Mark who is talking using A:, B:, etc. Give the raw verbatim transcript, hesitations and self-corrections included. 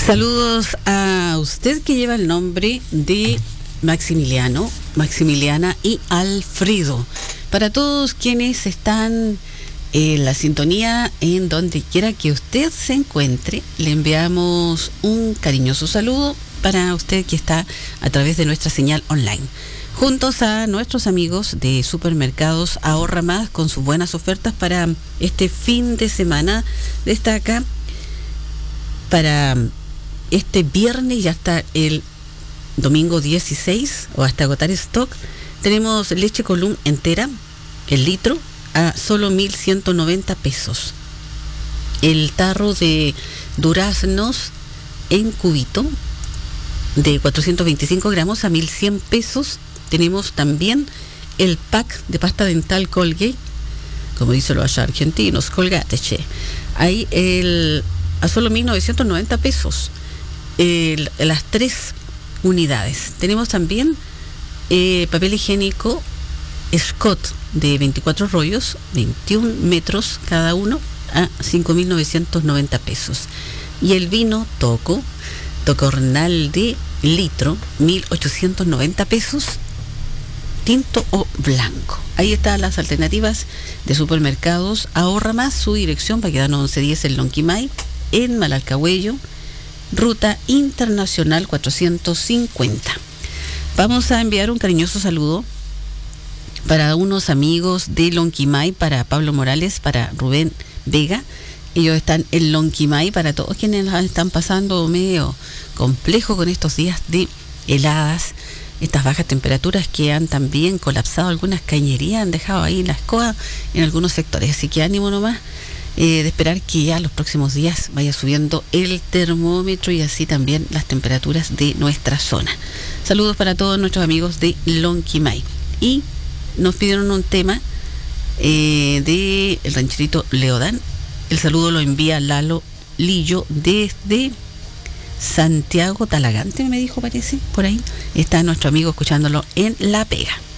A: Saludos a usted que lleva el nombre de Maximiliano, Maximiliana y Alfredo. Para todos quienes están en la sintonía, en donde quiera que usted se encuentre, le enviamos un cariñoso saludo para usted que está a través de nuestra señal online. Juntos a nuestros amigos de Supermercados Ahorra Más con sus buenas ofertas para este fin de semana. Destaca para este viernes y hasta el domingo dieciséis o hasta agotar stock. Tenemos leche Column entera, el litro, a solo mil ciento noventa pesos. El tarro de duraznos en cubito de cuatrocientos veinticinco gramos a mil cien pesos. Tenemos también el pack de pasta dental Colgate, como dicen los allá argentinos, Colgate, che. Ahí el, a solo mil novecientos noventa pesos. El, las tres unidades. Tenemos también eh, papel higiénico Scott de veinticuatro rollos, veintiún metros cada uno, a cinco mil novecientos noventa pesos. Y el vino Toco, Tocornal de litro, mil ochocientos noventa pesos, tinto o blanco. Ahí están las alternativas de Supermercados Ahorra Más. Su dirección, Baquedano once diez en Lonquimay, en Malalcahuello, Ruta Internacional cuatrocientos cincuenta. Vamos a enviar un cariñoso saludo para unos amigos de Lonquimay, para Pablo Morales, para Rubén Vega. Ellos están en Lonquimay, para todos quienes están pasando medio complejo con estos días de heladas, estas bajas temperaturas que han también colapsado algunas cañerías, han dejado ahí la escoba en algunos sectores. Así que ánimo nomás. Eh, de esperar que ya los próximos días vaya subiendo el termómetro y así también las temperaturas de nuestra zona. Saludos para todos nuestros amigos de Lonquimay. Y nos pidieron un tema eh, de el rancherito Leodán. El saludo lo envía Lalo Lillo desde Santiago Talagante, me dijo, parece, por ahí. Está nuestro amigo escuchándolo en La Pega.